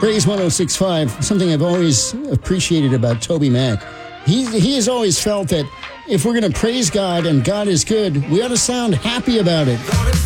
Praise 106.5, something I've always appreciated about Toby Mac. He has always felt that if we're going to praise God and God is good, we ought to sound happy about it.